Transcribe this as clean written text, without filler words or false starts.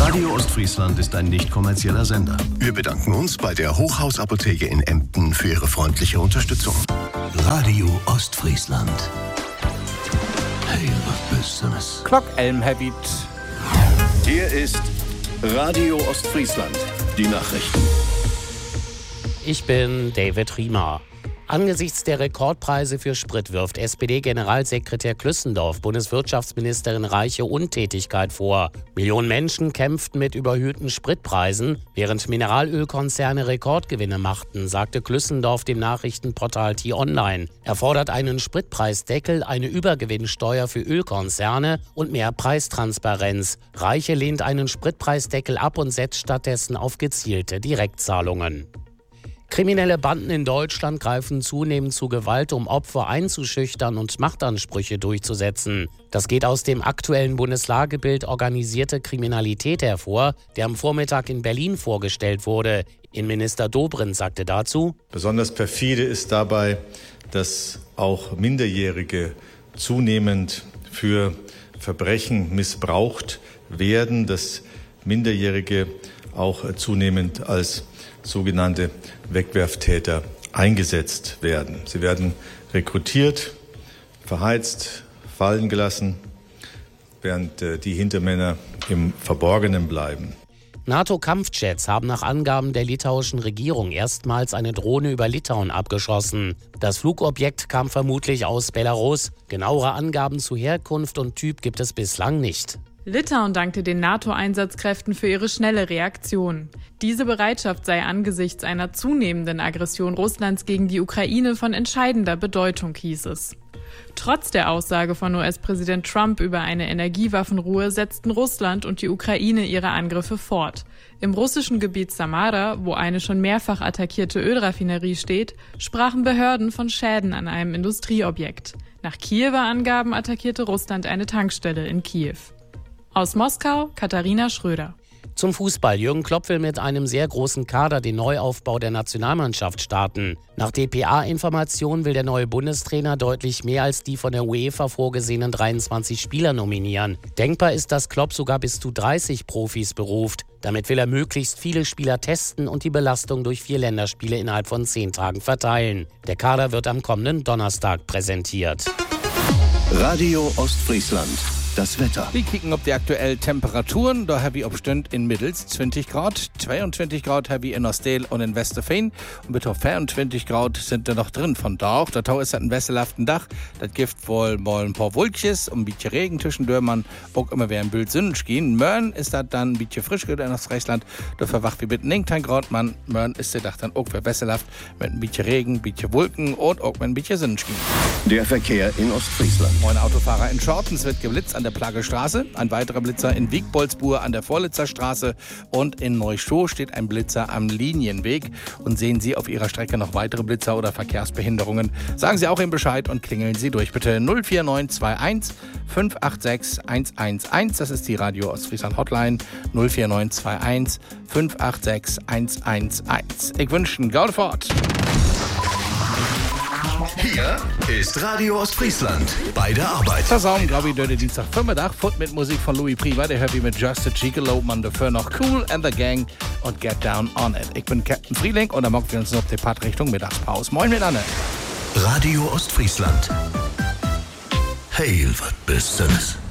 Radio Ostfriesland ist ein nicht kommerzieller Sender. Wir bedanken uns bei der Hochhausapotheke in Emden für ihre freundliche Unterstützung. Radio Ostfriesland. Hey, was bist du das? Klockelm-Habit. Hier ist Radio Ostfriesland. Die Nachrichten. Ich bin David Riemer. Angesichts der Rekordpreise für Sprit wirft SPD-Generalsekretär Klüssendorf Bundeswirtschaftsministerin Reiche Untätigkeit vor. Millionen Menschen kämpften mit überhöhten Spritpreisen, während Mineralölkonzerne Rekordgewinne machten, sagte Klüssendorf dem Nachrichtenportal T-Online. Er fordert einen Spritpreisdeckel, eine Übergewinnsteuer für Ölkonzerne und mehr Preistransparenz. Reiche lehnt einen Spritpreisdeckel ab und setzt stattdessen auf gezielte Direktzahlungen. Kriminelle Banden in Deutschland greifen zunehmend zu Gewalt, um Opfer einzuschüchtern und Machtansprüche durchzusetzen. Das geht aus dem aktuellen Bundeslagebild Organisierte Kriminalität hervor, der am Vormittag in Berlin vorgestellt wurde. Innenminister Dobrindt sagte dazu: Besonders perfide ist dabei, dass auch Minderjährige zunehmend für Verbrechen missbraucht werden, dass Minderjährige auch zunehmend als sogenannte Wegwerftäter eingesetzt werden. Sie werden rekrutiert, verheizt, fallen gelassen, während die Hintermänner im Verborgenen bleiben. NATO-Kampfjets haben nach Angaben der litauischen Regierung erstmals eine Drohne über Litauen abgeschossen. Das Flugobjekt kam vermutlich aus Belarus. Genauere Angaben zu Herkunft und Typ gibt es bislang nicht. Litauen dankte den NATO-Einsatzkräften für ihre schnelle Reaktion. Diese Bereitschaft sei angesichts einer zunehmenden Aggression Russlands gegen die Ukraine von entscheidender Bedeutung, hieß es. Trotz der Aussage von US-Präsident Trump über eine Energiewaffenruhe setzten Russland und die Ukraine ihre Angriffe fort. Im russischen Gebiet Samara, wo eine schon mehrfach attackierte Ölraffinerie steht, sprachen Behörden von Schäden an einem Industrieobjekt. Nach Kiewer Angaben attackierte Russland eine Tankstelle in Kiew. Aus Moskau, Katharina Schröder. Zum Fußball. Jürgen Klopp will mit einem sehr großen Kader den Neuaufbau der Nationalmannschaft starten. Nach dpa-Informationen will der neue Bundestrainer deutlich mehr als die von der UEFA vorgesehenen 23 Spieler nominieren. Denkbar ist, dass Klopp sogar bis zu 30 Profis beruft. Damit will er möglichst viele Spieler testen und die Belastung durch 4 Länderspiele innerhalb von 10 Tagen verteilen. Der Kader wird am kommenden Donnerstag präsentiert. Radio Ostfriesland. Das Wetter. Wir kicken auf die aktuellen Temperaturen. Da habe ich abstünd in Middels 20 Grad, 22 Grad habe ich in Ostel und in Westerfeen. Und mit 24 Grad sind da noch drin von da auch. Da ist ein wesselhaften Dach. Das gibt wohl mal ein paar Wolkjes und ein bisschen Regen zwischen Dörmern. Auch immer wieder ein Bild Sonnenschein gehen. Möhren ist das dann ein bisschen frisch in Ostfriesland. Da verwacht wie mit 19 Grad. Möhren ist der Dach dann auch wieder wesselhaft mit ein bisschen Regen, ein bisschen Wolken und auch mit ein bisschen Sonnenschein. Der Verkehr in Ostfriesland. Moin Autofahrer in Schortens wird geblitzt an der Plagestraße, ein weiterer Blitzer in Wiegboldsbuhr an der Vorlitzer Straße und in Neuschow steht ein Blitzer am Linienweg. Und sehen Sie auf Ihrer Strecke noch weitere Blitzer oder Verkehrsbehinderungen, sagen Sie auch ihm Bescheid und klingeln Sie durch bitte 04921 586 111. Das ist die Radio Ostfriesland Hotline 04921 586 111. Ich wünsche Ihnen gute Fahrt. Hier ist Radio Ostfriesland bei der Arbeit. Zusammen, glaube ich, der Dienstagvormittag. Fort mit Musik von Louis Priva. Der hört wie mit Just a Gigolo, man dafür noch Cool and the Gang und Get Down on It. Ich bin Captain Frieling und dann machen wir uns noch auf die Part Richtung Mittagspause. Moin miteinander. Radio Ostfriesland. Hey, was bist du das?